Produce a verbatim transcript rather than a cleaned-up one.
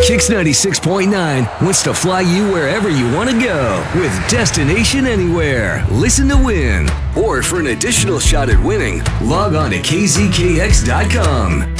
Kicks ninety-six point nine wants to fly you wherever you want to go with Destination Anywhere. Listen to win. Or for an additional shot at winning, log on to K Z K X dot com.